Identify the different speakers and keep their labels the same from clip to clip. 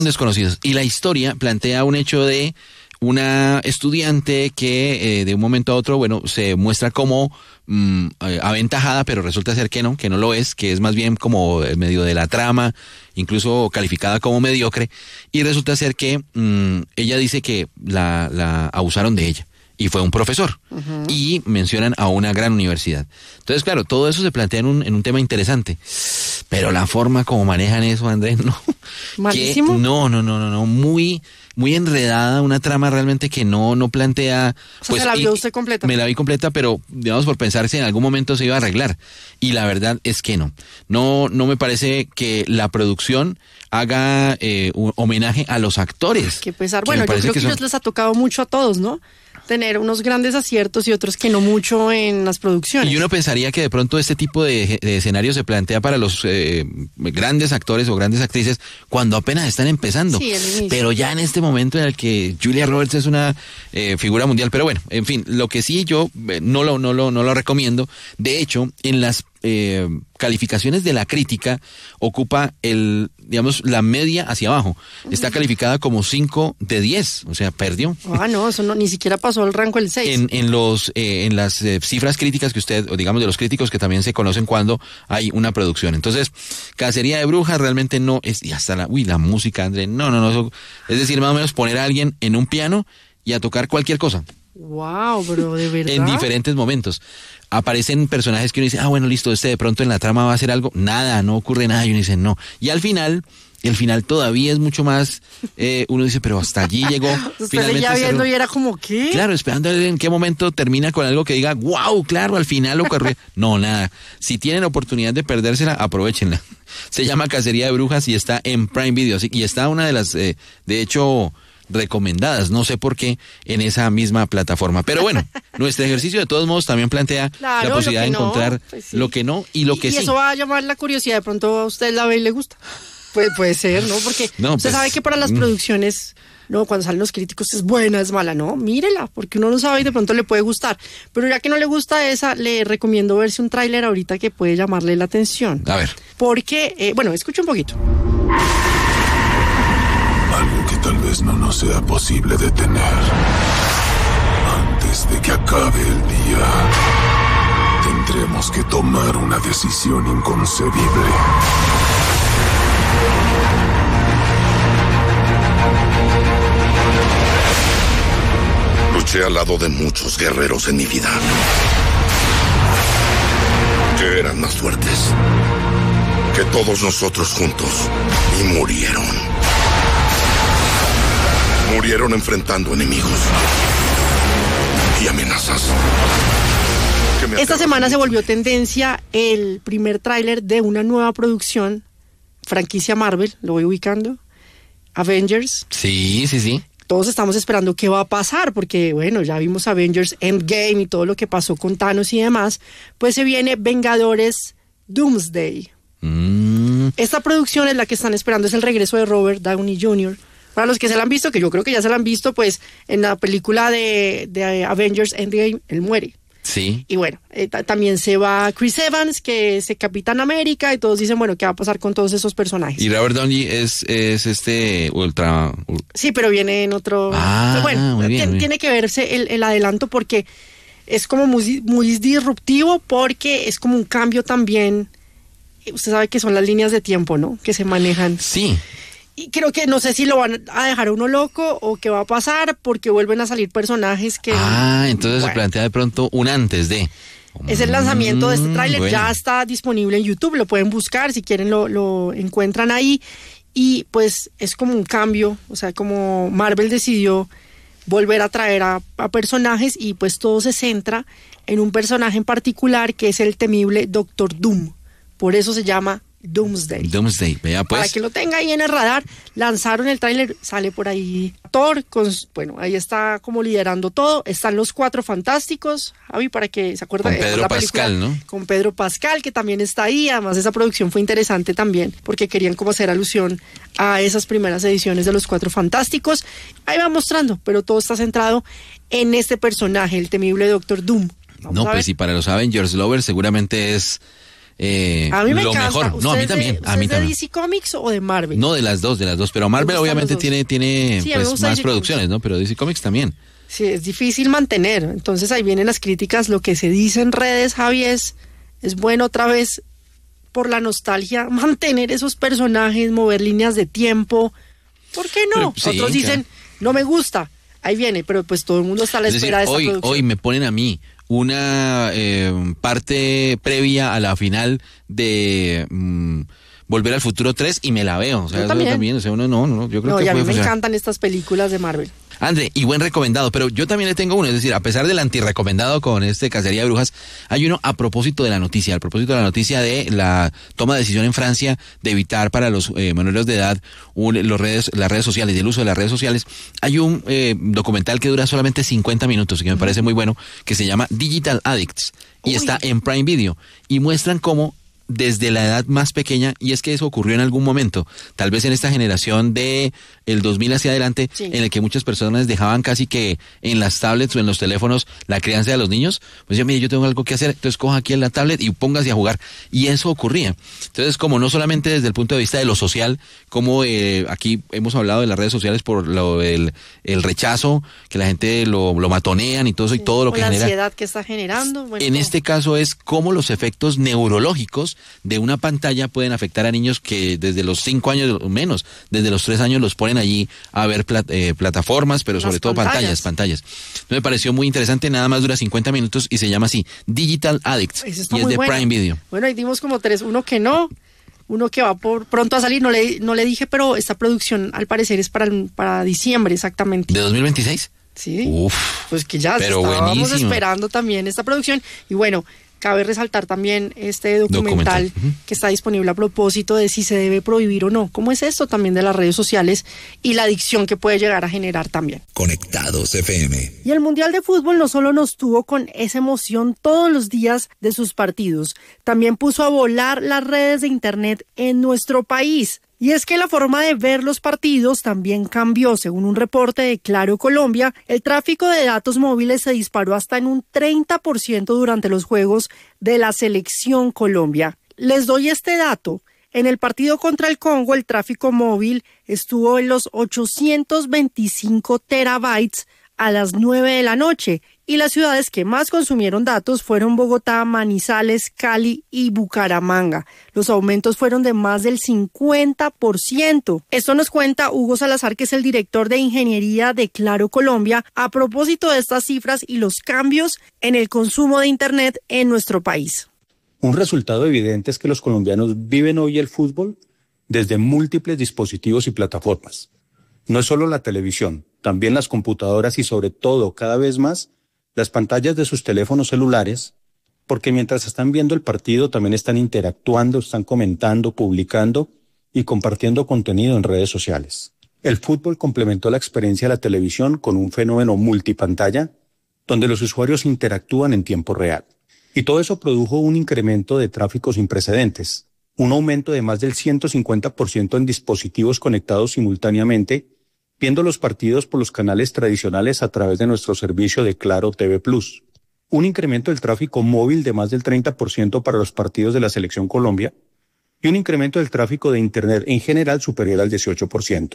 Speaker 1: desconocidos. Y la historia plantea un hecho de una estudiante que de un momento a otro, bueno, se muestra como aventajada, pero resulta ser que no lo es, que es más bien como medio de la trama, incluso calificada como mediocre, y resulta ser que ella dice que la abusaron de ella. Y fue un profesor. Uh-huh. Y mencionan a una gran universidad. Entonces, claro, todo eso se plantea en un tema interesante. Pero la forma como manejan eso, Andrés, no.
Speaker 2: ¿Malísimo?
Speaker 1: No. Muy enredada, una trama realmente que no plantea.
Speaker 2: O sea, ¿se la vio usted completa?
Speaker 1: Me la vi completa, pero digamos por pensar si en algún momento se iba a arreglar. Y la verdad es que no. No me parece que la producción haga un homenaje a los actores.
Speaker 2: Qué pesar. Bueno, yo creo que ellos les ha tocado mucho a todos, ¿no? Tener unos grandes aciertos y otros que no mucho en las producciones.
Speaker 1: Y uno pensaría que de pronto este tipo de escenario se plantea para los grandes actores o grandes actrices cuando apenas están empezando.
Speaker 2: Sí,
Speaker 1: pero ya en este momento en el que Julia Roberts es una figura mundial. Pero bueno, en fin, lo que sí yo no lo recomiendo. De hecho, en las calificaciones de la crítica ocupa la media hacia abajo. Está calificada como 5 de 10, o sea, perdió.
Speaker 2: No, eso ni siquiera pasó el rango del 6.
Speaker 1: En las cifras críticas que usted, o digamos de los críticos que también se conocen cuando hay una producción. Entonces, Cacería de Brujas realmente no es, y hasta la música, André, no, es decir, más o menos poner a alguien en un piano y a tocar cualquier cosa.
Speaker 2: Wow, bro, de verdad.
Speaker 1: En diferentes momentos. Aparecen personajes que uno dice, bueno, listo, de pronto en la trama va a hacer algo. Nada, no ocurre nada. Y uno dice, no. Y al final, el final todavía es mucho más, uno dice, pero hasta allí llegó.
Speaker 2: Usted seguía viendo y era como, ¿qué?
Speaker 1: Claro, esperando a ver en qué momento termina con algo que diga, wow, claro, al final ocurrió. No, nada. Si tienen oportunidad de perdérsela, aprovechenla. Se llama Cacería de Brujas y está en Prime Video. Y está una de las, de hecho, recomendadas, no sé por qué, en esa misma plataforma. Pero bueno, nuestro ejercicio de todos modos también plantea la posibilidad de encontrar lo que no y lo que sí.
Speaker 2: Y eso va a llamar la curiosidad, de pronto a usted la ve y le gusta. Puede ser, ¿no? Porque usted sabe que para las producciones, no, cuando salen los críticos es buena, es mala, no, mírela, porque uno no sabe y de pronto le puede gustar. Pero ya que no le gusta esa, le recomiendo verse un tráiler ahorita que puede llamarle la atención.
Speaker 1: A ver.
Speaker 2: Porque, escuche un poquito.
Speaker 3: Algo que tal vez no nos sea posible detener. Antes de que acabe el día, tendremos que tomar una decisión inconcebible.
Speaker 4: Luché al lado de muchos guerreros en mi vida, que eran más fuertes que todos nosotros juntos, y murieron. Murieron enfrentando enemigos y amenazas.
Speaker 2: Esta semana se volvió tendencia el primer tráiler de una nueva producción, franquicia Marvel, lo voy ubicando, Avengers.
Speaker 1: Sí.
Speaker 2: Todos estamos esperando qué va a pasar, porque ya vimos Avengers Endgame y todo lo que pasó con Thanos y demás. Pues se viene Vengadores Doomsday. Esta producción es la que están esperando, es el regreso de Robert Downey Jr., Para los que se la han visto, que yo creo que ya se la han visto, pues en la película de Avengers Endgame, él muere.
Speaker 1: Sí.
Speaker 2: Y bueno, también se va Chris Evans, que es Capitán América, y todos dicen, bueno, ¿qué va a pasar con todos esos personajes?
Speaker 1: Y Robert Downey es ultra...
Speaker 2: Sí, pero viene en otro... bueno,
Speaker 1: muy bien,
Speaker 2: tiene que verse el adelanto porque es como muy disruptivo, porque es como un cambio también. Usted sabe que son las líneas de tiempo, ¿no? Que se manejan.
Speaker 1: Sí.
Speaker 2: Y creo que no sé si lo van a dejar a uno loco o qué va a pasar, porque vuelven a salir personajes que...
Speaker 1: entonces se plantea de pronto un antes de...
Speaker 2: Es el lanzamiento de este tráiler,
Speaker 1: bueno.
Speaker 2: Ya está disponible en YouTube, lo pueden buscar, si quieren lo encuentran ahí, y pues es como un cambio, o sea, como Marvel decidió volver a traer a personajes, y pues todo se centra en un personaje en particular que es el temible Doctor Doom, por eso se llama Doomsday.
Speaker 1: Vea pues.
Speaker 2: Para que lo tenga ahí en el radar, lanzaron el tráiler, sale por ahí Thor, ahí está como liderando todo, están los Cuatro Fantásticos, Javi, para que se acuerden.
Speaker 1: Con Pedro Pascal, ¿no?
Speaker 2: Con Pedro Pascal, que también está ahí, además esa producción fue interesante también, porque querían como hacer alusión a esas primeras ediciones de los Cuatro Fantásticos, ahí va mostrando, pero todo está centrado en este personaje, el temible Doctor Doom.
Speaker 1: Y para los Avengers Lovers seguramente es
Speaker 2: A mí me
Speaker 1: lo
Speaker 2: encanta.
Speaker 1: mejor. No, a mí también. A mí
Speaker 2: ¿Es de
Speaker 1: también.
Speaker 2: DC Comics o de Marvel?
Speaker 1: No, de las dos. Pero Marvel obviamente tiene
Speaker 2: Sí, a mí me
Speaker 1: pues
Speaker 2: gusta
Speaker 1: más
Speaker 2: DC
Speaker 1: producciones, ¿no? Pero DC Comics también.
Speaker 2: Sí, es difícil mantener. Entonces ahí vienen las críticas. Lo que se dice en redes, Javi, es bueno otra vez por la nostalgia mantener esos personajes, mover líneas de tiempo. ¿Por qué no?
Speaker 1: Pero, sí,
Speaker 2: otros dicen, no me gusta. Ahí viene, pero pues todo el mundo está a la espera de esta producción.
Speaker 1: Hoy me ponen a mí una parte previa a la final de Volver al Futuro 3 y me la veo. O sea,
Speaker 2: yo también.
Speaker 1: O sea, uno yo creo
Speaker 2: No,
Speaker 1: que
Speaker 2: y a mí
Speaker 1: puede
Speaker 2: me
Speaker 1: funcionar.
Speaker 2: encantan estas películas de Marvel.
Speaker 1: André, y buen recomendado, pero yo también le tengo uno, es decir, a pesar del antirrecomendado con Cacería de Brujas, hay uno a propósito de la noticia, de la toma de decisión en Francia de evitar para los menores de edad las redes sociales, el uso de las redes sociales. Hay un documental que dura solamente 50 minutos y que me parece muy bueno, que se llama Digital Addicts y está en Prime Video y muestran cómo desde la edad más pequeña, y es que eso ocurrió en algún momento, tal vez en esta generación de el 2000 hacia adelante,
Speaker 2: sí,
Speaker 1: en el que muchas personas dejaban casi que en las tablets o en los teléfonos la crianza de los niños, pues ya mire, yo tengo algo que hacer, entonces coja aquí en la tablet y póngase a jugar, y eso ocurría. Entonces, como no solamente desde el punto de vista de lo social, como aquí hemos hablado de las redes sociales por el rechazo, que la gente lo matonean y todo eso,
Speaker 2: Sí,
Speaker 1: y todo lo que
Speaker 2: la
Speaker 1: genera.
Speaker 2: La ansiedad que está generando. Bueno,
Speaker 1: En este caso es cómo los efectos neurológicos de una pantalla pueden afectar a niños que desde los 5 años o menos, desde los 3 años los ponen allí a ver plataformas, pero sobre todo pantallas. Entonces me pareció muy interesante, nada más dura 50 minutos y se llama así, Digital Addicts, y es de
Speaker 2: bueno.
Speaker 1: Prime Video.
Speaker 2: Bueno, ahí dimos como 3, uno que no, uno que va pronto a salir, no le dije, pero esta producción al parecer es para diciembre exactamente.
Speaker 1: ¿De 2026?
Speaker 2: Sí.
Speaker 1: Uf,
Speaker 2: pues que ya
Speaker 1: pero
Speaker 2: estábamos
Speaker 1: buenísimo.
Speaker 2: esperando también esta producción. Y bueno, cabe resaltar también este documental que está disponible a propósito de si se debe prohibir o no. ¿Cómo es esto también de las redes sociales y la adicción que puede llegar a generar también?
Speaker 5: Conectados FM.
Speaker 2: Y el Mundial de Fútbol no solo nos tuvo con esa emoción todos los días de sus partidos, también puso a volar las redes de internet en nuestro país. Y es que la forma de ver los partidos también cambió. Según un reporte de Claro Colombia, el tráfico de datos móviles se disparó hasta en un 30% durante los juegos de la Selección Colombia. Les doy este dato. En el partido contra el Congo, el tráfico móvil estuvo en los 825 terabytes a las 9 de la noche. Y las ciudades que más consumieron datos fueron Bogotá, Manizales, Cali y Bucaramanga. Los aumentos fueron de más del 50%. Esto nos cuenta Hugo Salazar, que es el director de ingeniería de Claro Colombia, a propósito de estas cifras y los cambios en el consumo de Internet en nuestro país.
Speaker 6: Un resultado evidente es que los colombianos viven hoy el fútbol desde múltiples dispositivos y plataformas. No es solo la televisión, también las computadoras y sobre todo, cada vez más, las pantallas de sus teléfonos celulares, porque mientras están viendo el partido también están interactuando, están comentando, publicando y compartiendo contenido en redes sociales. El fútbol complementó la experiencia de la televisión con un fenómeno multipantalla, donde los usuarios interactúan en tiempo real. Y todo eso produjo un incremento de tráfico sin precedentes, un aumento de más del 150% en dispositivos conectados simultáneamente, viendo los partidos por los canales tradicionales a través de nuestro servicio de Claro TV+. Un incremento del tráfico móvil de más del 30% para los partidos de la Selección Colombia y un incremento del tráfico de Internet en general superior al 18%.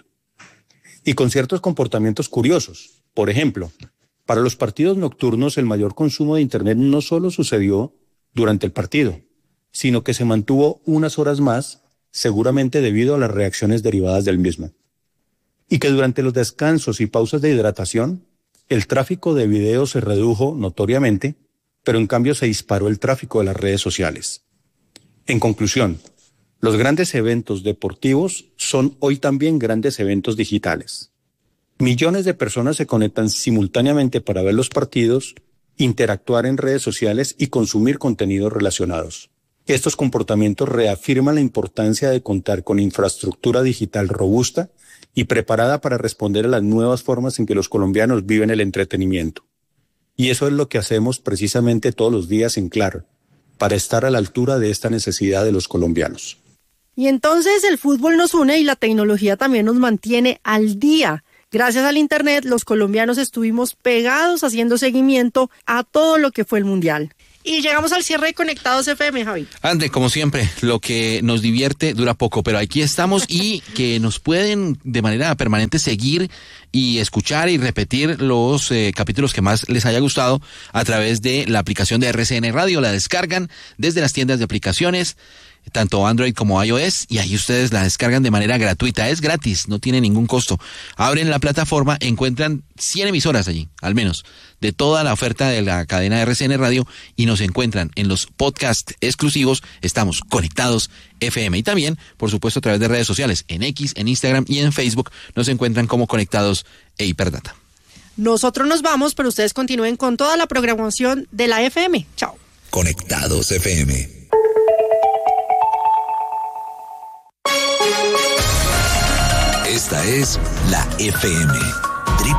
Speaker 6: Y con ciertos comportamientos curiosos. Por ejemplo, para los partidos nocturnos el mayor consumo de Internet no solo sucedió durante el partido, sino que se mantuvo unas horas más, seguramente debido a las reacciones derivadas del mismo. Y que durante los descansos y pausas de hidratación, el tráfico de video se redujo notoriamente, pero en cambio se disparó el tráfico de las redes sociales. En conclusión, los grandes eventos deportivos son hoy también grandes eventos digitales. Millones de personas se conectan simultáneamente para ver los partidos, interactuar en redes sociales y consumir contenidos relacionados. Estos comportamientos reafirman la importancia de contar con infraestructura digital robusta y preparada para responder a las nuevas formas en que los colombianos viven el entretenimiento. Y eso es lo que hacemos precisamente todos los días en Claro, para estar a la altura de esta necesidad de los colombianos.
Speaker 2: Y entonces el fútbol nos une y la tecnología también nos mantiene al día. Gracias al Internet, los colombianos estuvimos pegados haciendo seguimiento a todo lo que fue el Mundial. Y llegamos al cierre de Conectados FM, Javi.
Speaker 1: André, como siempre, lo que nos divierte dura poco, pero aquí estamos y que nos pueden de manera permanente seguir y escuchar y repetir los capítulos que más les haya gustado a través de la aplicación de RCN Radio. La descargan desde las tiendas de aplicaciones, tanto Android como iOS, y ahí ustedes la descargan de manera gratuita. Es gratis, no tiene ningún costo. Abren la plataforma, encuentran 100 emisoras allí, al menos, de toda la oferta de la cadena de RCN Radio, y nos encuentran en los podcasts exclusivos. Estamos Conectados FM, y también, por supuesto, a través de redes sociales, en X, en Instagram y en Facebook, nos encuentran como Conectados e Hiperdata.
Speaker 2: Nosotros nos vamos, pero ustedes continúen con toda la programación de la FM. Chao.
Speaker 5: Conectados FM. Esta es la FM.